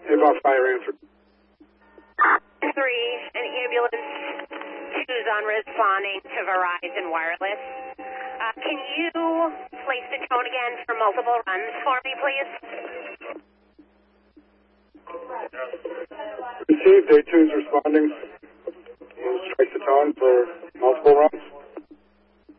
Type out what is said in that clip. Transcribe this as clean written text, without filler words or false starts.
Haybuck Fire answered. 3, an ambulance 2's on responding to Verizon Wireless. Can you place the tone again for multiple runs for me, please? Received, A2's responding.